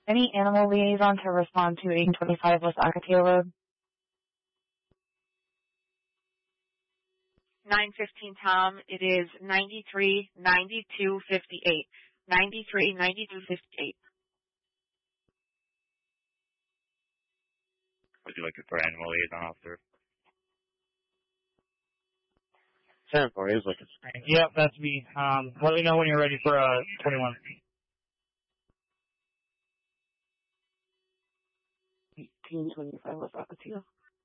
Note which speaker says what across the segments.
Speaker 1: Any animal liaison to respond to 1825 West Ocotillo Road?
Speaker 2: 915 Tom, it is 939258. 939258.
Speaker 3: Would you like it for animal liaison officer?
Speaker 4: 10-4, he was looking.
Speaker 5: Yep, that's me. Let me know when you're ready for 21.
Speaker 1: 1825 West Ocotillo.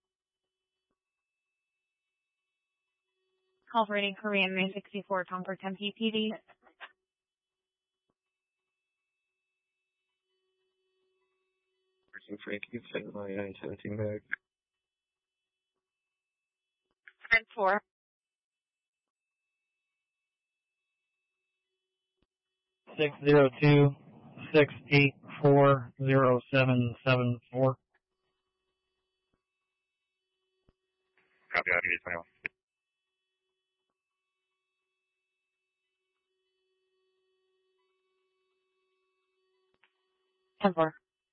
Speaker 6: Call for rating Korean 964 Tom for Tempe PD.
Speaker 4: Frank, you can send my 917 back.
Speaker 2: 10-4.
Speaker 5: Six 602-684-0774.
Speaker 3: Copy, I'll give you 21.
Speaker 1: Ten four.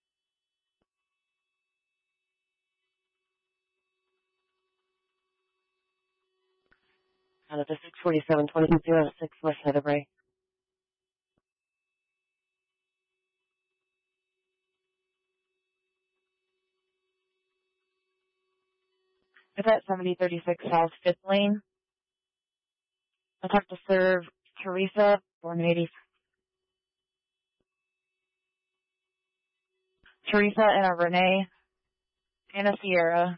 Speaker 1: Out of the 647-2206 West Side of Ray. It's at 7036 South 5th Lane. I have to serve Teresa, born in 80. Teresa and a Renee and a Sierra.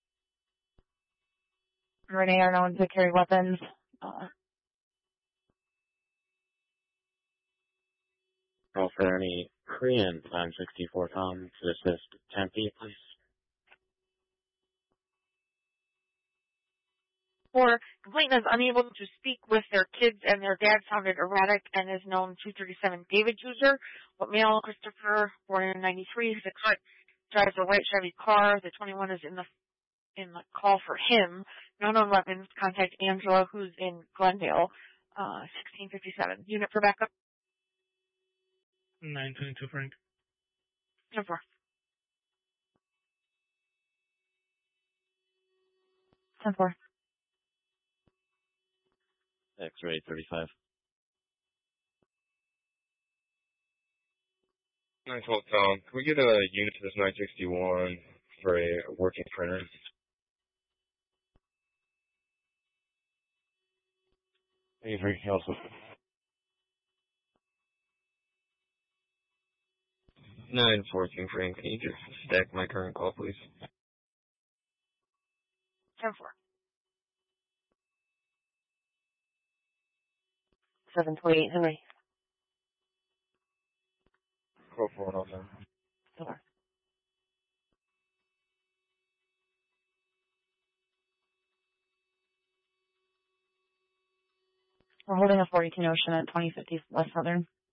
Speaker 1: Renee are known to carry weapons.
Speaker 4: Call for any Korean 964 Tom to assist Tempe, please.
Speaker 2: Or complainant is unable to speak with their kids and their dad sounded erratic and is known 237 David user. What male Christopher, born in 93, 6 foot, drives a white Chevy car. The 21 is in the call for him. No known weapons. Contact Angela, who's in Glendale, 1657. Unit for backup.
Speaker 5: 922 Frank.
Speaker 2: 10-4.
Speaker 1: 10-4.
Speaker 4: X-ray 35.
Speaker 7: 912 Tom, can we get a unit to this 961 for a working printer?
Speaker 4: Avery, also.
Speaker 7: 914 Frank, can you just stack my current call, please?
Speaker 2: 10-4.
Speaker 1: 728 Henry.
Speaker 7: Call for 107.
Speaker 1: Door. We're holding a 42 Ocean at 2050 West Southern.